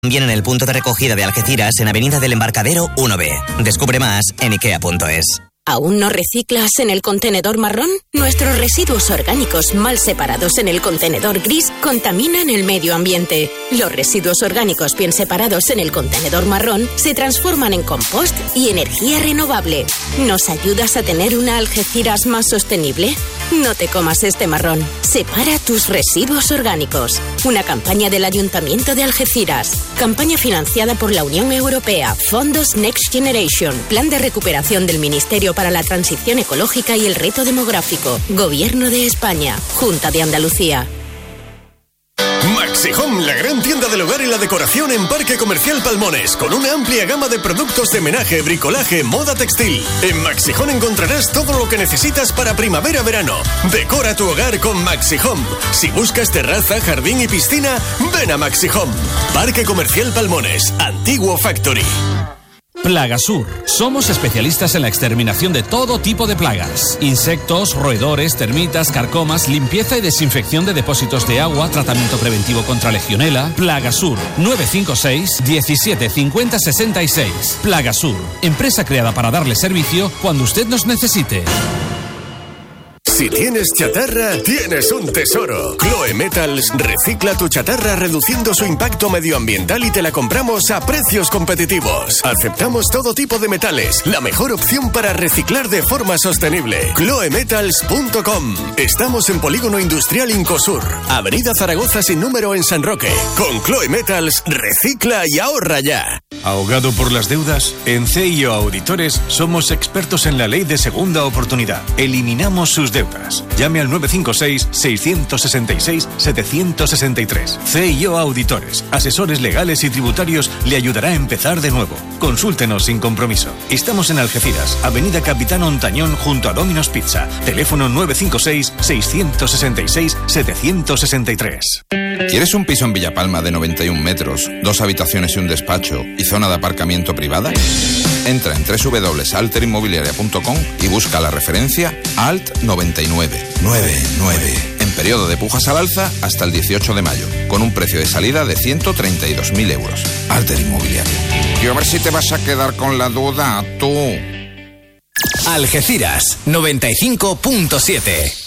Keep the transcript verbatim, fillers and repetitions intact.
También en el punto de recogida de Algeciras, en Avenida del Embarcadero uno B. Descubre más en ikea punto es. ¿Aún no reciclas en el contenedor marrón? Nuestros residuos orgánicos mal separados en el contenedor gris contaminan el medio ambiente. Los residuos orgánicos bien separados en el contenedor marrón se transforman en compost y energía renovable. ¿Nos ayudas a tener una Algeciras más sostenible? No te comas este marrón. Separa tus residuos orgánicos. Una campaña del Ayuntamiento de Algeciras. Campaña financiada por la Unión Europea. Fondos Next Generation. Plan de recuperación del Ministerio para la Transición Ecológica y el Reto Demográfico. Gobierno de España. Junta de Andalucía. Maxi Home, la gran tienda del hogar y la decoración en Parque Comercial Palmones, con una amplia gama de productos de menaje, bricolaje, moda textil. En Maxi Home encontrarás todo lo que necesitas para primavera-verano. Decora tu hogar con Maxi Home. Si buscas terraza, jardín y piscina, ven a Maxi Home. Parque Comercial Palmones, Antiguo Factory. Plagasur. Somos especialistas en la exterminación de todo tipo de plagas. Insectos, roedores, termitas, carcomas, limpieza y desinfección de depósitos de agua, tratamiento preventivo contra legionela. Plagasur. nueve cinco seis, diecisiete cincuenta sesenta y seis. Plagasur. Empresa creada para darle servicio cuando usted nos necesite. Si tienes chatarra, tienes un tesoro. Chloe Metals recicla tu chatarra reduciendo su impacto medioambiental y te la compramos a precios competitivos. Aceptamos todo tipo de metales, la mejor opción para reciclar de forma sostenible. chloe metals punto com. Estamos en Polígono Industrial Incosur, Avenida Zaragoza sin número en San Roque. Con Chloe Metals, recicla y ahorra ya. ¿Ahogado por las deudas? En C I O Auditores somos expertos en la ley de segunda oportunidad. Eliminamos sus deudas. Llame al nueve cinco seis, seis seis seis, siete seis tres. C I O Auditores, asesores legales y tributarios, le ayudará a empezar de nuevo. Consúltenos sin compromiso. Estamos en Algeciras, Avenida Capitán Ontañón junto a Domino's Pizza. Teléfono nueve cinco seis, seis seis seis, siete seis tres. ¿Quieres un piso en Villapalma de noventa y un metros, dos habitaciones y un despacho y zona de aparcamiento privada? Entra en doble u doble u doble u punto alter inmobiliaria punto com y busca la referencia A L T noventa y nueve noventa y nueve. En periodo de pujas al alza hasta el dieciocho de mayo, con un precio de salida de ciento treinta y dos mil euros. Alter Inmobiliaria. Y a ver si te vas a quedar con la duda, tú. Algeciras noventa y cinco punto siete.